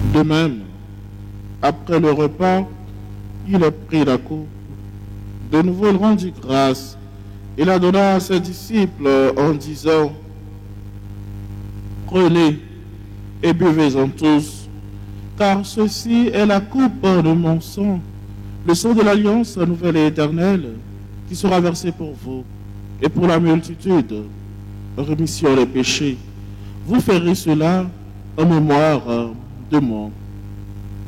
De même, après le repas, il a pris la coupe. De nouveau, il rendit grâce et la donna à ses disciples en disant, prenez et buvez-en tous, car ceci est la coupe de mon sang, le sang de l'alliance nouvelle et éternelle, qui sera versé pour vous et pour la multitude, en rémission des péchés. Vous ferez cela en mémoire de moi.